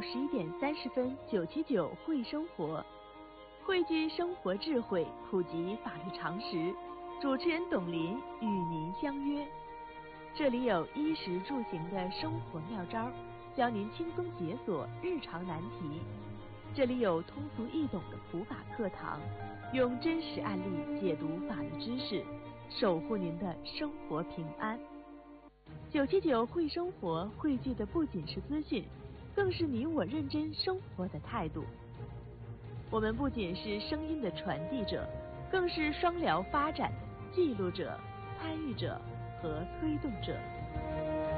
11:30， 979会生活，汇聚生活智慧，普及法律常识。主持人董林与您相约，这里有衣食住行的生活妙招，教您轻松解锁日常难题。这里有通俗易懂的普法课堂，用真实案例解读法律知识，守护您的生活平安。979会生活汇聚的不仅是资讯，更是你我认真生活的态度。我们不仅是声音的传递者，更是双疗发展的记录者、参与者和推动者。